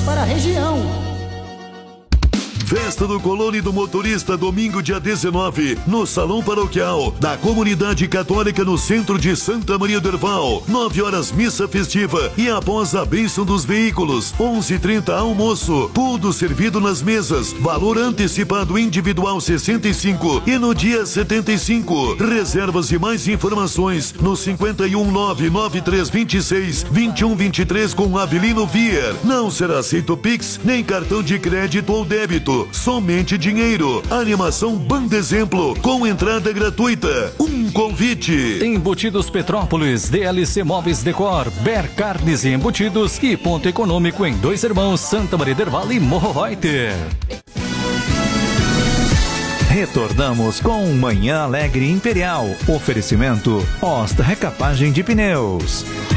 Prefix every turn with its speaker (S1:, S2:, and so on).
S1: para a região.
S2: Festa do Colono e do Motorista, domingo, dia 19, no Salão Paroquial da Comunidade Católica, no centro de Santa Maria do Herval. 9 horas, missa festiva e após a bênção dos veículos. 11h30, almoço. Tudo servido nas mesas. Valor antecipado individual 65 e no dia 75. Reservas e mais informações no 51993262123 com Avelino Vier. Não será aceito Pix, nem cartão de crédito ou débito. Somente dinheiro. Animação Banda Exemplo, com entrada gratuita. Um convite.
S3: Embutidos Petrópolis, DLC Móveis Decor, Ber Carnes e Embutidos e Ponto Econômico em Dois Irmãos, Santa Maria do Herval e Morro Reuter.
S4: Retornamos com Manhã Alegre Imperial. Oferecimento Osta Recapagem de Pneus.